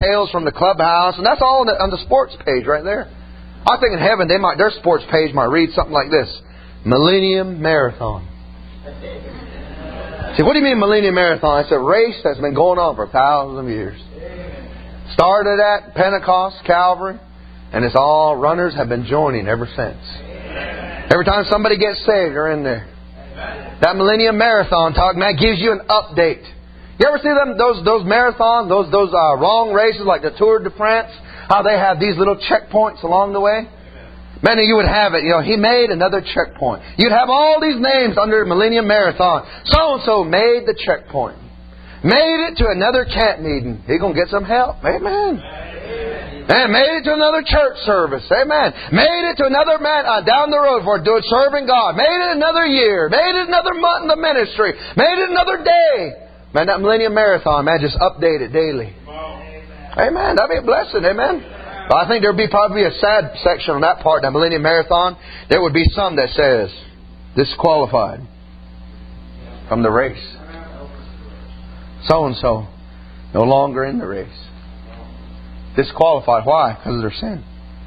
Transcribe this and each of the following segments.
details from the clubhouse, and that's all on the sports page right there. I think in heaven their sports page might read something like this: Millennium Marathon. See, what do you mean Millennium Marathon? It's a race that's been going on for thousands of years. Started at Pentecost, Calvary, and it's all runners have been joining ever since. Every time somebody gets saved, they're in there. That Millennium Marathon talk, man, gives you an update. You ever see them those marathons, those long races like the Tour de France? How they have these little checkpoints along the way? Man, you would have it. You know, he made another checkpoint. You'd have all these names under Millennium Marathon. So-and-so made the checkpoint. Made it to another camp meeting. He's going to get some help. Amen. Man, made it to another church service. Amen. Made it to another man down the road for doing serving God. Made it another year. Made it another month in the ministry. Made it another day. Man, that Millennium Marathon, man, just update it daily. Amen. That'd be a blessing. Amen. But I think there'd be probably a sad section on that part, that Millennium Marathon. There would be some that says, disqualified from the race. So-and-so, no longer in the race. Disqualified. Why? Because of their sin.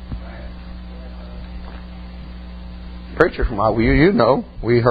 Preacher from you know,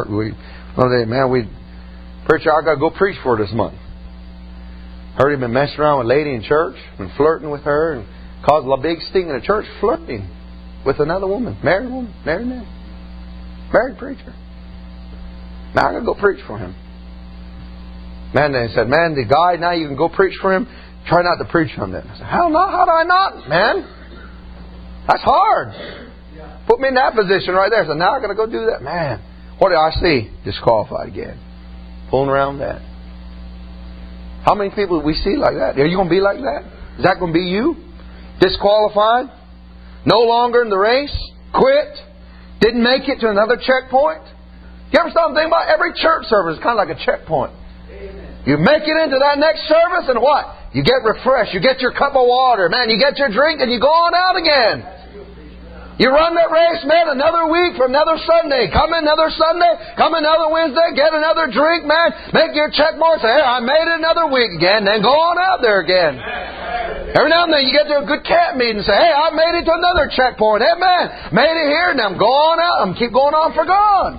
preacher, I got to go preach for this month. Heard him been messing around with a lady in church and flirting with her and caused a big sting in the church, flirting with another woman, married man, married preacher. Now I got to go preach for him. Man, they said, man, the guy, now you can go preach for him. Try not to preach on that. I said, how not? How do I not, man? That's hard. Put me in that position right there. So now I got to go do that. Man, what did I see? Disqualified again. Pulling around that. How many people do we see like that? Are you going to be like that? Is that going to be you? Disqualified? No longer in the race? Quit? Didn't make it to another checkpoint? You ever stop and think about every church service is kind of like a checkpoint. You make it into that next service and what? You get refreshed. You get your cup of water. Man, you get your drink and you go on out again. You run that race, man, another week for another Sunday. Come another Sunday. Come another Wednesday. Get another drink, man. Make your check mark. Say, hey, I made it another week again. Then go on out there again. Every now and then you get to a good camp meeting and say, hey, I made it to another checkpoint. Hey, man, made it here. Now I'm going out. I'm keep going on for God.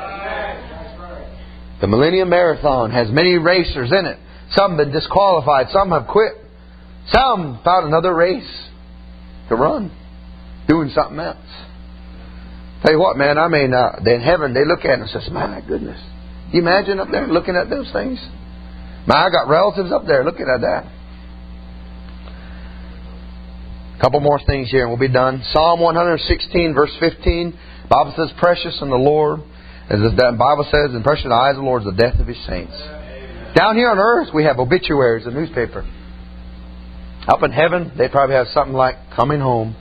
The Millennium Marathon has many racers in it. Some have been disqualified. Some have quit. Some found another race to run, doing something else. Tell you what, man, I mean, in heaven they look at it and says, my goodness. You imagine up there looking at those things? Man, I got relatives up there looking at that. A couple more things here and we'll be done. Psalm 116 verse 15. The Bible says, precious in the Lord, as the Bible says, in precious in the eyes of the Lord is the death of His saints. Down here on earth we have obituaries, the newspaper. Up in heaven they probably have something like coming home.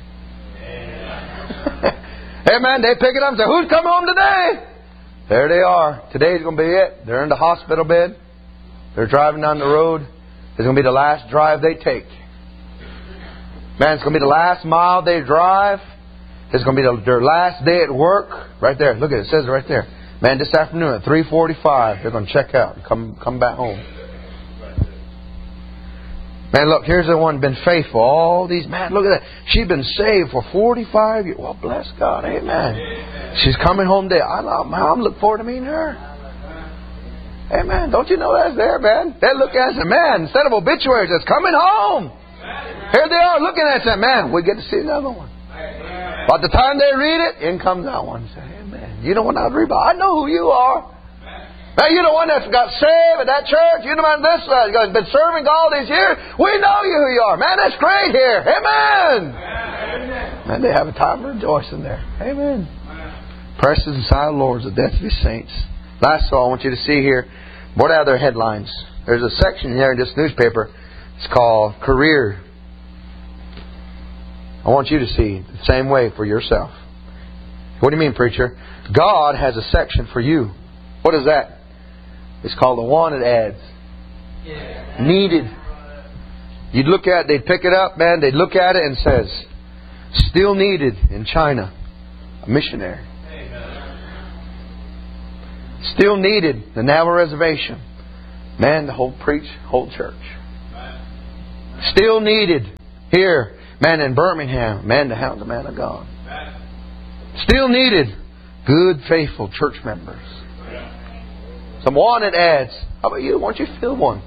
Hey man, they pick it up and say, who's coming home today? There they are. Today's going to be it. They're in the hospital bed. They're driving down the road. It's going to be the last drive they take. Man, it's going to be the last mile they drive. It's going to be their last day at work. Right there. Look at it. It says it right there. Man, this afternoon at 3:45, they're going to check out and come back home. Man, look, here's the one been faithful. All these, man, look at that. She's been saved for 45 years. Well, bless God. Amen. She's coming home today. I'm looking forward to meeting her. Amen. Don't you know that's there, man? They look at it and say, man, instead of obituaries, it's coming home. Here they are looking at it and say, man, we get to see another one. By the time they read it, in comes that one. Say, hey, man, you don't want to read about. I know who you are. Now, you're the one that's got saved at that church. You're the one that's been serving all these years. We know you who you are. Man, that's great here. Amen. Man, they have a time of rejoicing there. Amen. Precious inside the Lord is the death of His saints. Last of all, I want you to see here, what are their headlines? There's a section here in this newspaper. It's called Career. I want you to see the same way for yourself. What do you mean, preacher? God has a section for you. What is that? It's called the wanted ads. Yeah. Needed. You'd look at it, they'd pick it up, man, they'd look at it and says, still needed in China. A missionary. Still needed, the Navajo Reservation. Man, the whole church. Still needed here, man, in Birmingham, man, the house, the man of God. Still needed good, faithful church members. Some wanted ads. How about you? Why don't you fill one?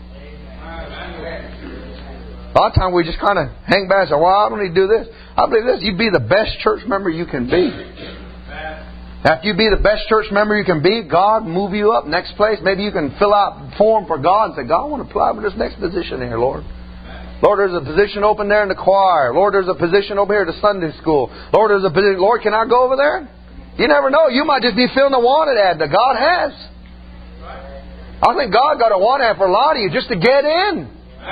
A lot of times we just kind of hang back and say, well, I don't need to do this. I believe this. You be the best church member you can be. After you be the best church member you can be, God move you up next place. Maybe you can fill out a form for God and say, God, I want to apply for this next position here, Lord. Lord, there's a position open there in the choir. Lord, there's a position over here at the Sunday school. Lord, there's a position. Lord, can I go over there? You never know. You might just be filling a wanted ad that God has. I think God got a wanted ad for a lot of you just to get in.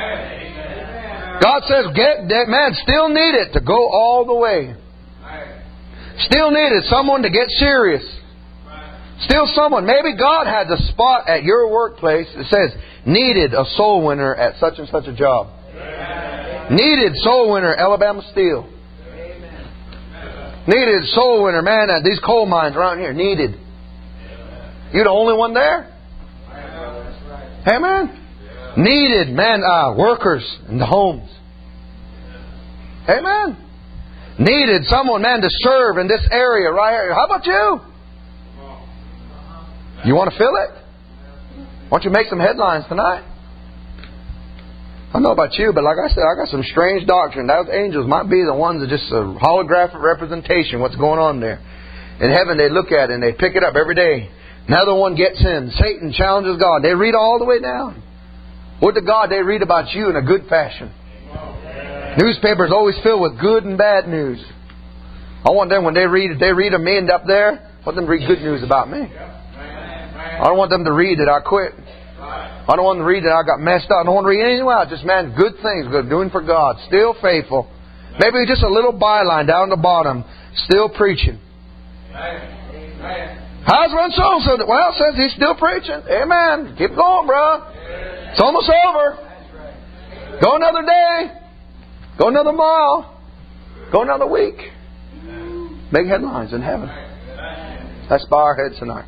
God says, still need it to go all the way. Still needed someone to get serious. Still someone. Maybe God had the spot at your workplace that says, needed a soul winner at such and such a job. Needed soul winner, Alabama Steel. Needed soul winner, man, at these coal mines around here. Needed. You the only one there? Amen. Needed, man, workers in the homes. Amen. Needed someone, man, to serve in this area right here. How about you? You want to fill it? Why don't you make some headlines tonight? I don't know about you, but like I said, I got some strange doctrine. Those angels might be the ones that just a holographic representation of what's going on there. In heaven, they look at it and they pick it up every day. Another one gets in. Satan challenges God. They read all the way down. What to God they read about you in a good fashion. Newspapers always filled with good and bad news. I want them when they read of me and up there, I want them to read good news about me. I don't want them to read that I quit. I don't want them to read that I got messed up. I don't want to read anything else. Just, man, good things, good doing for God. Still faithful. Maybe just a little byline down the bottom. Still preaching. How's one so? Well, says he's still preaching. Amen. Keep going, bro. It's almost over. Go another day. Go another mile. Go another week. Make headlines in heaven. Let's bow our heads tonight.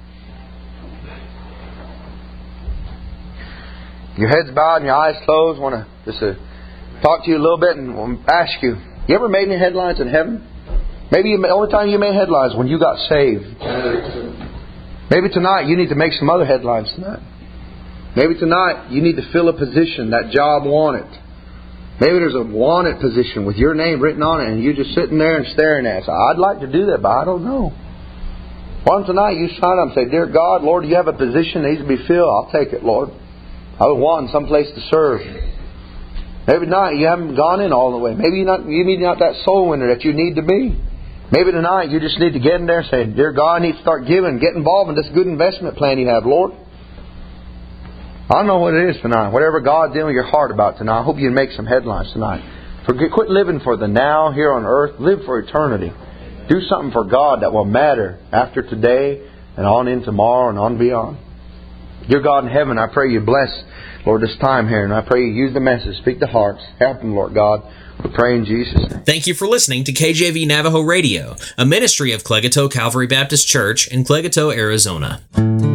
Your head's bowed and your eyes closed. I want to just talk to you a little bit and ask you, you ever made any headlines in heaven? Maybe the only time you made headlines when you got saved. Maybe tonight you need to make some other headlines tonight. Maybe tonight you need to fill a position, that job wanted. Maybe there's a wanted position with your name written on it and you're just sitting there and staring at it. So I'd like to do that, but I don't know. Why don't tonight you sign up and say, Dear God, Lord, you have a position that needs to be filled. I'll take it, Lord. I was wanting someplace to serve. Maybe tonight you haven't gone in all the way. Maybe you need not that soul winner that you need to be. Maybe tonight you just need to get in there and say, Dear God, I need to start giving, get involved in this good investment plan you have, Lord. I don't know what it is tonight. Whatever God's dealing with your heart about tonight, I hope you can make some headlines tonight. Quit living for the now here on earth. Live for eternity. Do something for God that will matter after today and on in tomorrow and on beyond. Dear God in heaven, I pray you bless, Lord, this time here. And I pray you use the message, speak to hearts. Help them, Lord God. We pray in Jesus' name. Thank you for listening to KJV Navajo Radio, a ministry of Clegato Calvary Baptist Church in Clegato, Arizona.